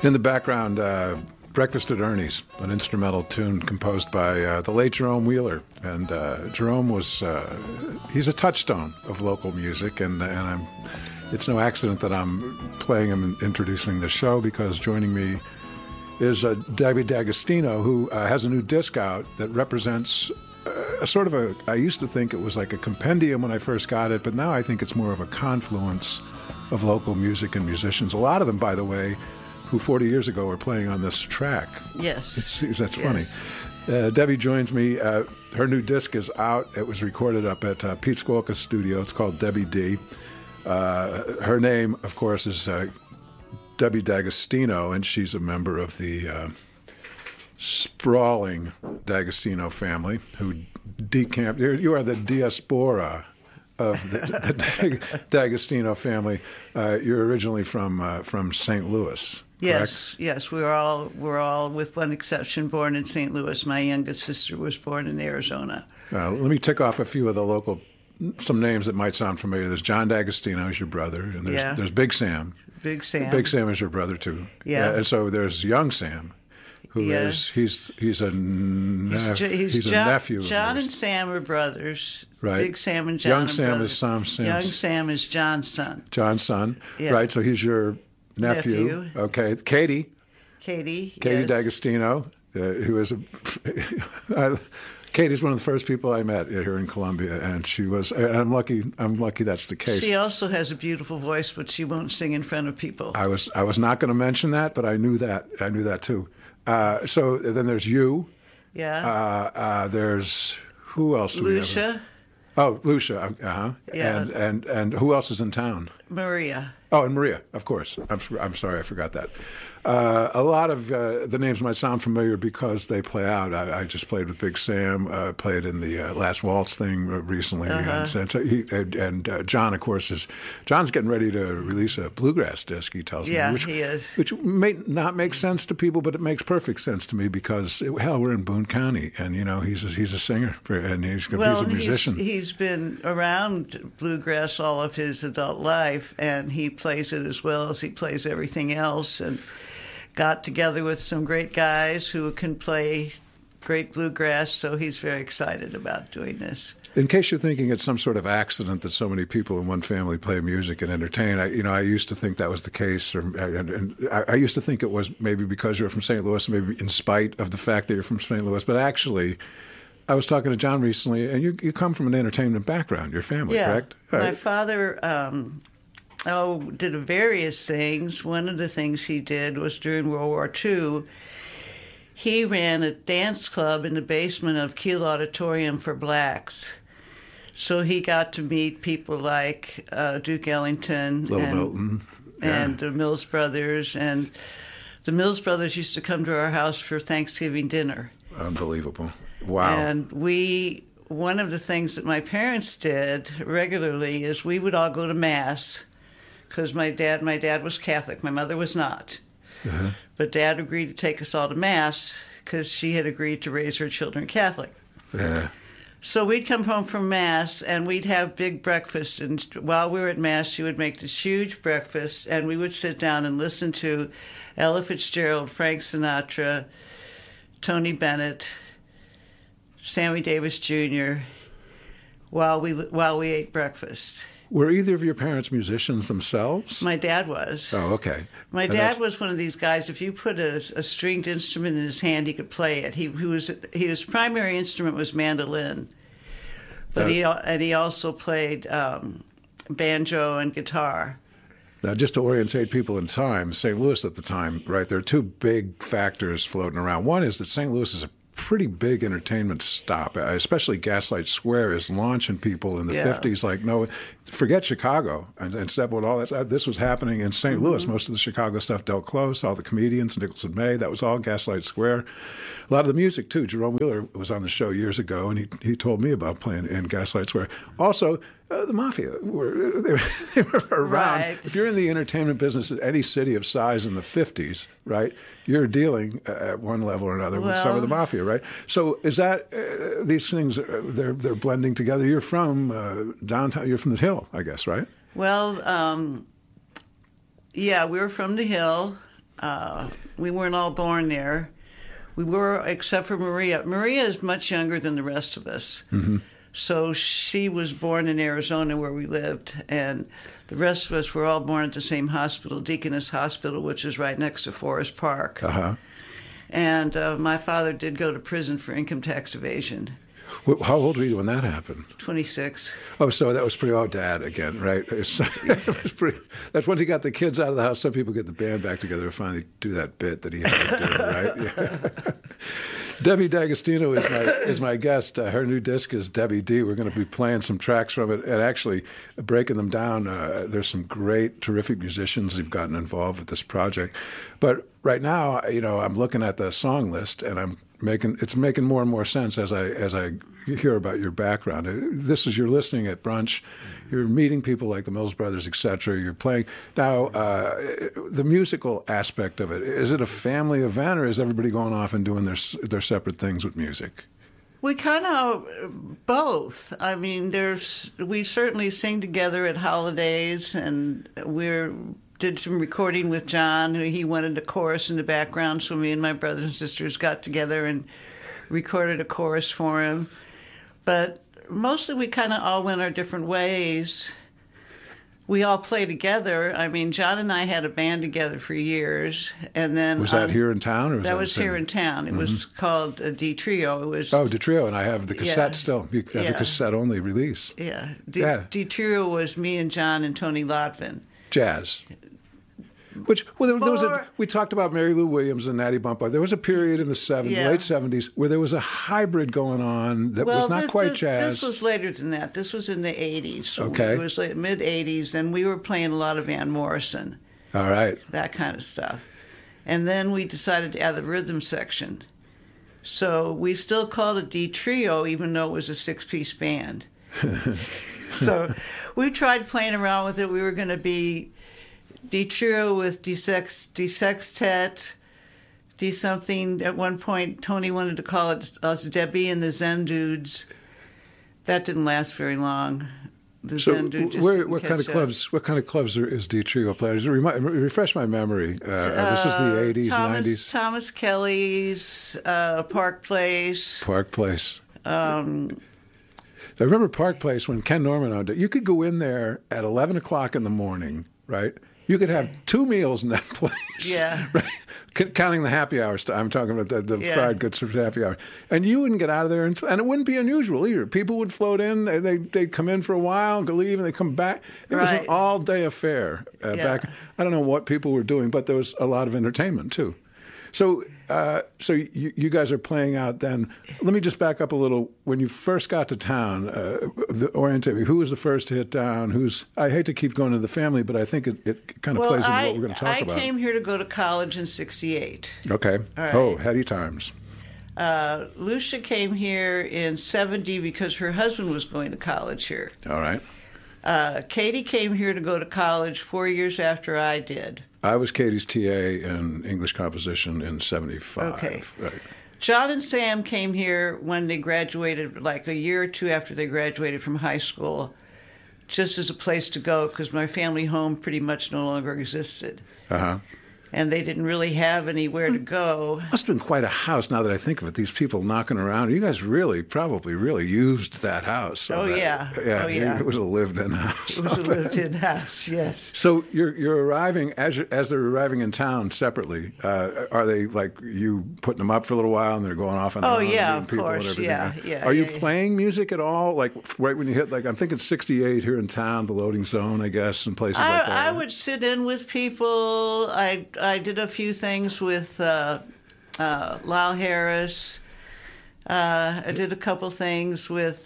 In the background, Breakfast at Ernie's, an instrumental tune composed by the late Jerome Wheeler. And Jerome was, he's a touchstone of local music, and it's no accident that I'm playing him and introducing the show, because joining me is Debbie D'Agostino, who has a new disc out that represents I used to think it was like a compendium when I first got it, but now I think it's more of a confluence of local music and musicians. A lot of them, by the way, who 40 years ago were playing on this track. Yes. That's funny. Debbie joins me. Her new disc is out. It was recorded up at Pete Skolka's studio. It's called Debbie D. Her name, of course, is Debbie D'Agostino, and she's a member of the sprawling D'Agostino family who decamped. You are the diaspora of the D'Agostino family. You're originally from St. Louis. Yes, correct? Yes, we're all, with one exception, born in St. Louis. My youngest sister was born in Arizona. Let me tick off a few of the some names that might sound familiar. There's John D'Agostino, is your brother, and there's Big Sam. Big Sam. Big Sam is your brother too. Yeah. And so there's Young Sam, who is he's a nephew. John and Sam are brothers. Right. Big Sam and John. Young are Sam brothers. is Sam's. Young Sam is John's son. John's son. Yeah. Right. So he's your nephew. Okay. Katie yes. D'Agostino, who is Katie's one of the first people I met here in Columbia, and she was. And I'm lucky that's the case. She also has a beautiful voice, but she won't sing in front of people. I was not going to mention that, but I knew that too. So then there's you. Yeah. There's who else? Lucia. Oh, Lucia. Yeah. And who else is in town? Maria. Oh, and Maria, of course. I'm sorry, I forgot that. A lot of the names might sound familiar because they play out. I just played with Big Sam, played in the Last Waltz thing recently. And John, of course, John's getting ready to release a bluegrass disc, he tells me. Yeah, he is. Which may not make sense to people, but it makes perfect sense to me because, we're in Boone County, and, he's a singer, and he's a musician. He's been around bluegrass all of his adult life, and he plays it as well as he plays everything else, and got together with some great guys who can play great bluegrass, so he's very excited about doing this. In case you're thinking it's some sort of accident that so many people in one family play music and entertain, I used to think that was the case, and I used to think it was maybe because you're from St. Louis, maybe in spite of the fact that you're from St. Louis, but actually, I was talking to John recently, and you come from an entertainment background, your family, correct? My father did various things. One of the things he did was during World War II, he ran a dance club in the basement of Kiel Auditorium for blacks. So he got to meet people like Duke Ellington Milton. And the Mills Brothers. And the Mills Brothers used to come to our house for Thanksgiving dinner. Unbelievable. Wow. And one of the things that my parents did regularly is we would all go to Mass, because my dad was Catholic, my mother was not. Uh-huh. But Dad agreed to take us all to Mass because she had agreed to raise her children Catholic. Yeah. So we'd come home from Mass, and we'd have big breakfast. And while we were at Mass, she would make this huge breakfast, and we would sit down and listen to Ella Fitzgerald, Frank Sinatra, Tony Bennett, Sammy Davis Jr., while we ate breakfast. Were either of your parents musicians themselves? My dad was. Oh, okay. My dad was one of these guys, if you put a stringed instrument in his hand, he could play it. His primary instrument was mandolin, but he also played banjo and guitar. Now, just to orientate people in time, St. Louis at the time, right, there are two big factors floating around. One is that St. Louis is a pretty big entertainment stop, especially Gaslight Square is launching people in the 50s like, no, forget Chicago. And instead with all that, this was happening in St. Louis. Most of the Chicago stuff dealt close, all the comedians, Nicholson May, that was all Gaslight Square. A lot of the music, too. Jerome Wheeler was on the show years ago, and he told me about playing in Gaslight Square. Also, the Mafia, they were around. Right. If you're in the entertainment business at any city of size in the 50s, right, you're dealing at one level or another with some of the Mafia, right? So is that, these things, they're blending together. You're from downtown, you're from the Hill, I guess, right? Well, we were from the Hill. We weren't all born there. We were, except for Maria. Maria is much younger than the rest of us. Mm-hmm. So she was born in Arizona where we lived, and the rest of us were all born at the same hospital, Deaconess Hospital, which is right next to Forest Park. Uh-huh. And my father did go to prison for income tax evasion. How old were you when that happened? 26. Oh, so that was pretty old dad again, right? It was pretty. That's once he got the kids out of the house. Some people get the band back together to finally do that bit that he had to do, right? Yeah. Debbie D'Agostino is my guest. Her new disc is Debbie D. We're going to be playing some tracks from it and actually breaking them down. There's some great, terrific musicians who've gotten involved with this project. But right now, I'm looking at the song list and it's making more and more sense as I hear about your background. You're listening at brunch, you're meeting people like the Mills Brothers, etc. You're playing now. The musical aspect of it, is it a family event, or is everybody going off and doing their separate things with music? We kind of both. I mean, we certainly sing together at holidays, and did some recording with John. He wanted a chorus in the background, so me and my brothers and sisters got together and recorded a chorus for him. But mostly we kind of all went our different ways. We all play together. I mean, John and I had a band together for years, and then was that here in town, or that was here in town? It was called D Trio. It was D Trio, and I have the cassette still. You have a cassette only release. Yeah, D Trio was me and John and Tony Lotvin. Jazz. We talked about Mary Lou Williams and Natty Bumppo. There was a period in the late 70s, where there was a hybrid going on that was not quite jazz. This was later than that. This was in the 80s. So okay. It was like mid-80s, and we were playing a lot of Van Morrison. All right. That kind of stuff. And then we decided to add the rhythm section. So we still called it D Trio, even though it was a 6-piece band. So we tried playing around with it. We were going to be D Trio with D Sextet, D something. At one point, Tony wanted to call it us Debbie and the Zen Dudes. That didn't last very long. The Zen Dude just what kind of clubs? What kind of clubs is D Trio playing? Refresh my memory. This is the 80s, 90s. Thomas Kelly's, Park Place. Park Place. I remember Park Place when Ken Norman owned it. You could go in there at 11 o'clock in the morning, right? You could have 2 meals in that place. Yeah. Right? Counting the happy hours. I'm talking about the fried goods happy hour. And you wouldn't get out of there, and it wouldn't be unusual either. People would float in, they'd come in for a while, go leave, and they'd come back. It was an all-day affair back. I don't know what people were doing, but there was a lot of entertainment, too. So you guys are playing out then. Let me just back up a little. When you first got to town, orientate me. Who was the first to hit town? I hate to keep going to the family, but I think it kind of plays into what we're going to talk about. I came here to go to college in '68. Okay. Right. Oh, heady times. Lucia came here in '70 because her husband was going to college here. All right. Katie came here to go to college 4 years after I did. I was Katie's TA in English composition in '75. Okay. Right. John and Sam came here when they graduated, like a year or two after they graduated from high school, just as a place to go because my family home pretty much no longer existed. Uh-huh. And they didn't really have anywhere to go. Must have been quite a house now that I think of it. These people knocking around. You guys probably really used that house. So yeah. It was a lived-in house. It was a lived-in house, yes. So you're arriving, as they're arriving in town separately, are they like you putting them up for a little while and they're going off on their own? Yeah, of course, yeah. Are you playing music at all? Like right when you hit, I'm thinking 68 here in town, the Loading Zone, I guess, and places like that. I would sit in with people. I did a few things with Lyle Harris. I did a couple things with,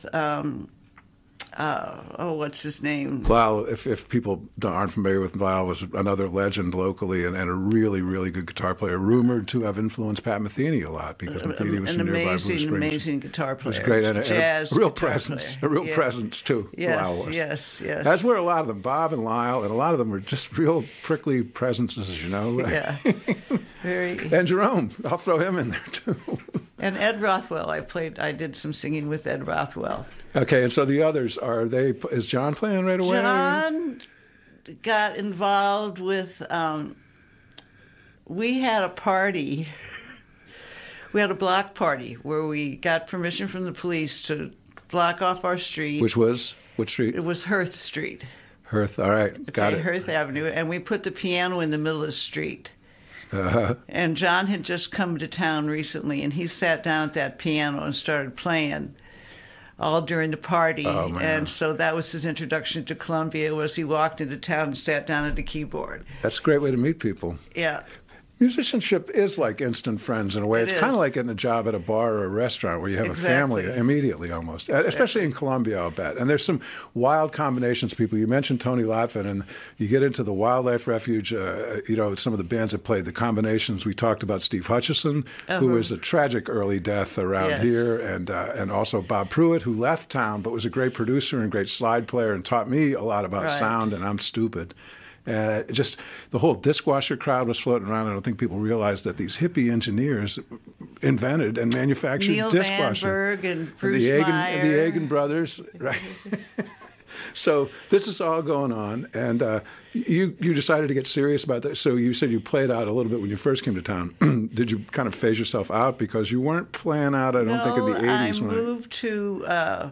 what's his name? Lyle, if people aren't familiar with Lyle, was another legend locally and a really, really good guitar player, rumored to have influenced Pat Metheny a lot because Metheny was from nearby Blue Springs. An amazing guitar player. It was great. And jazz a real presence. A real presence, too. Yes, Lyle was. Yes. That's where a lot of them, Bob and Lyle, and a lot of them were just real prickly presences, Yeah. Very. And Jerome. I'll throw him in there, too. And Ed Rothwell. I did some singing with Ed Rothwell. Okay, and so the others, is John playing right away? John got involved with we had a party. We had a block party where we got permission from the police to block off our street. Which was? Which street? It was Hearth Street. Hearth, all right, got it. Hearth Avenue, and we put the piano in the middle of the street. Uh-huh. And John had just come to town recently, and he sat down at that piano and started playing all during the party. Oh, man. And so that was his introduction to Columbia, was he walked into town and sat down at the keyboard. That's a great way to meet people. Yeah. Musicianship is like instant friends in a way. It's kind of like getting a job at a bar or a restaurant where you have a family immediately almost, especially in Colombia, I'll bet. And there's some wild combinations of people. You mentioned Tony Latvan, and you get into the Wildlife Refuge, some of the bands that played, the combinations. We talked about Steve Hutchison, who was a tragic early death around here, and also Bob Pruitt, who left town but was a great producer and great slide player and taught me a lot about sound, and I'm stupid. Just the whole dishwasher crowd was floating around. I don't think people realized that these hippie engineers invented and manufactured Neil dishwasher. Van Berg and Bruce Meyer. The Egan brothers, right? So this is all going on, and you decided to get serious about that. So you said you played out a little bit when you first came to town. Did you kind of phase yourself out because you weren't playing out? I don't think in the 80s. I moved to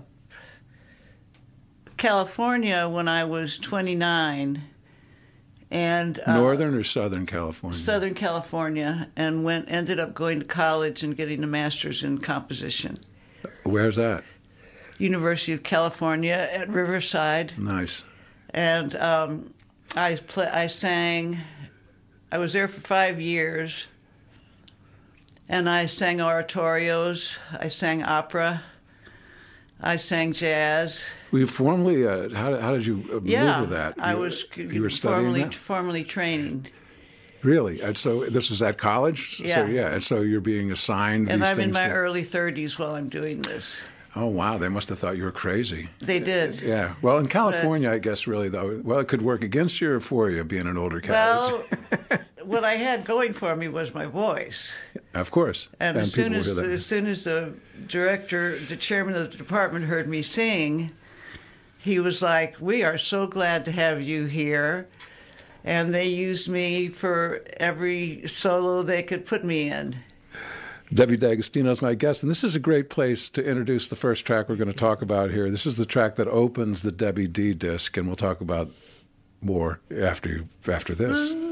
California when I was 29. And Northern or Southern California? Southern California, and ended up going to college and getting a master's in composition. Where's that? University of California at Riverside. Nice. And I sang. I was there for 5 years, and I sang oratorios. I sang opera. I sang jazz. Were you formally? How did you move with that? I was. You were studying formally training. Really? And so this is at college? Yeah. So, and so you're being assigned and these I'm things in my early 30s while I'm doing this. Oh, wow. They must have thought you were crazy. They did. Yeah. Well, in California, I guess, really, though, it could work against you or for you, being an older cat. Well, what I had going for me was my voice. Of course. And as soon as the director, the chairman of the department heard me sing, he was like, "We are so glad to have you here." And they used me for every solo they could put me in. Debbie D'Agostino is my guest, and this is a great place to introduce the first track we're going to talk about here. This is the track that opens the Debbie D disc, and we'll talk about more after this.